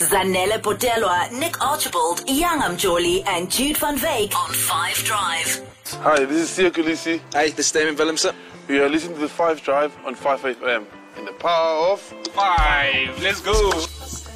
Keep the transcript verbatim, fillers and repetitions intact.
Zanele Potelwa, Nick Archibald, Young Amjoli, and Jude van Veek on Five Drive. Hi, this is Sia Kulisi. Hey, this is Damon Willemsen. We are listening to the Five Drive on five F M. In the power of five. Let's go.